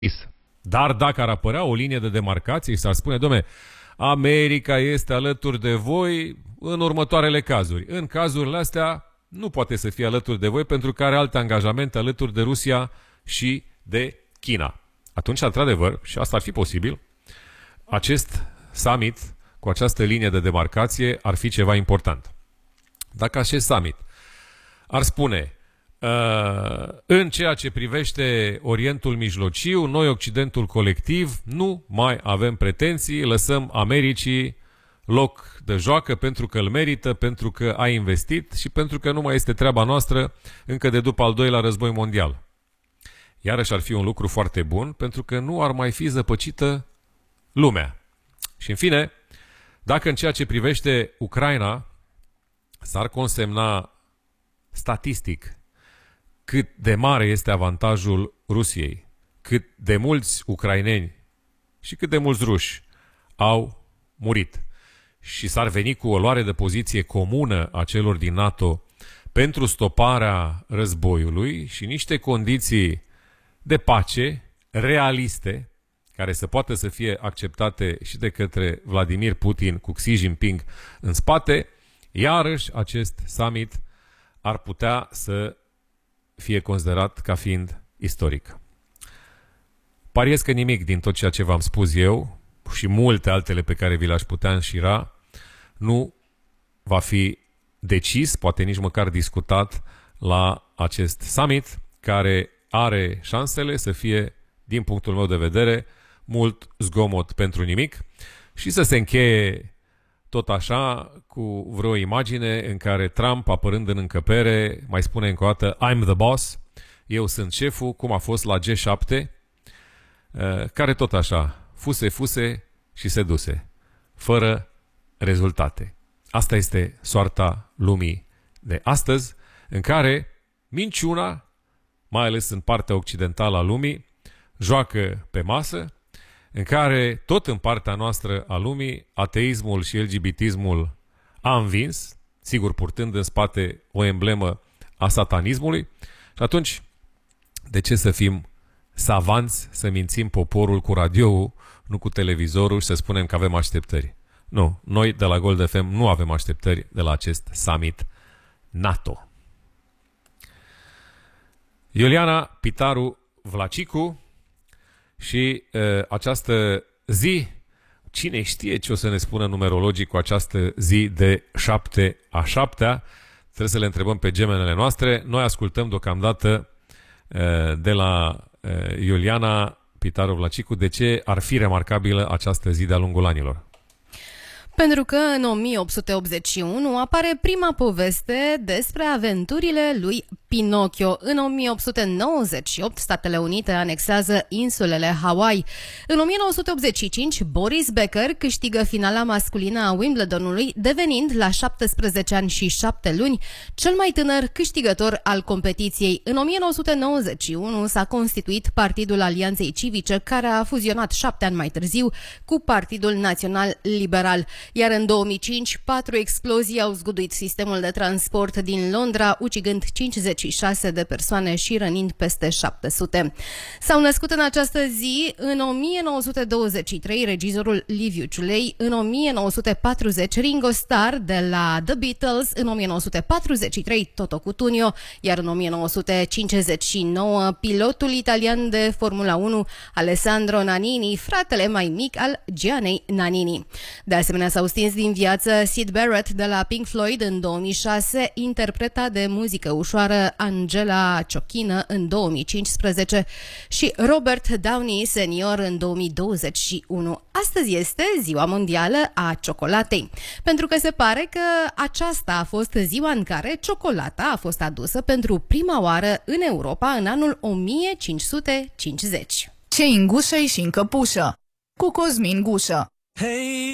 Dar dacă ar apărea o linie de demarcație și s-ar spune, dom'le, America este alături de voi în următoarele cazuri. În cazurile astea nu poate să fie alături de voi pentru că are alte angajamente alături de Rusia și de China. Atunci, într-adevăr, și asta ar fi posibil, acest summit cu această linie de demarcație ar fi ceva important. Dacă acest summit ar spune în ceea ce privește Orientul Mijlociu, noi, Occidentul colectiv, nu mai avem pretenții, lăsăm Americii loc de joacă pentru că îl merită, pentru că a investit și pentru că nu mai este treaba noastră încă de după al doilea război mondial. Iarăși ar fi un lucru foarte bun, pentru că nu ar mai fi zăpăcită lumea. Și în fine, dacă în ceea ce privește Ucraina s-ar consemna statistic cât de mare este avantajul Rusiei, cât de mulți ucraineni și cât de mulți ruși au murit și s-ar veni cu o luare de poziție comună a celor din NATO pentru stoparea războiului și niște condiții de pace realiste, care să poată să fie acceptate și de către Vladimir Putin cu Xi Jinping în spate, iarăși acest summit ar putea să fie considerat ca fiind istoric. Pariez că nimic din tot ceea ce v-am spus eu și multe altele pe care vi le-aș putea înșira nu va fi decis, poate nici măcar discutat la acest summit, care are șansele să fie, din punctul meu de vedere, mult zgomot pentru nimic și să se încheie tot așa cu vreo imagine în care Trump, apărând în încăpere, mai spune încă o dată I'm the boss, eu sunt șeful, cum a fost la G7, care tot așa fuse și se duse, fără rezultate. Asta este soarta lumii de astăzi, în care minciuna, mai ales în partea occidentală a lumii, joacă pe masă, în care, tot în partea noastră a lumii, ateismul și LGBT-ismul a învins, sigur purtând în spate o emblemă a satanismului, și atunci, de ce să fim savanți, să mințim poporul cu radioul, nu cu televizorul și să spunem că avem așteptări? Nu, noi de la Gold FM nu avem așteptări de la acest summit NATO. Iuliana Pitaru Vlacicu și această zi, cine știe ce o să ne spună numerologii cu această zi de 7/7, trebuie să le întrebăm pe gemenele noastre. Noi ascultăm deocamdată de la Iuliana Pitaru Vlacicu de ce ar fi remarcabilă această zi de-a lungul anilor. Pentru că în 1881 apare prima poveste despre aventurile lui Pinocchio. În 1898, Statele Unite anexează insulele Hawaii. În 1985, Boris Becker câștigă finala masculină a Wimbledonului, devenind la 17 ani și 7 luni cel mai tânăr câștigător al competiției. În 1991 s-a constituit Partidul Alianței Civice, care a fuzionat 7 ani mai târziu cu Partidul Național Liberal. Iar în 2005, 4 explozii au zguduit sistemul de transport din Londra, ucigând 56 de persoane și rănind peste 700. S-au născut în această zi în 1923 regizorul Liviu Ciulei, în 1940 Ringo Starr de la The Beatles, în 1943 Toto Cutugno, iar în 1959 pilotul italian de Formula 1 Alessandro Nannini, fratele mai mic al Gianni Nannini. De asemenea, s-au stins din viață Syd Barrett de la Pink Floyd în 2006, interpreta de muzică ușoară Angela Ciochină în 2015 și Robert Downey Senior în 2021. Astăzi este Ziua Mondială a Ciocolatei, pentru că se pare că aceasta a fost ziua în care ciocolata a fost adusă pentru prima oară în Europa în anul 1550. Ce în gușă și în căpușă, cu Cosmin Gușă. Hey!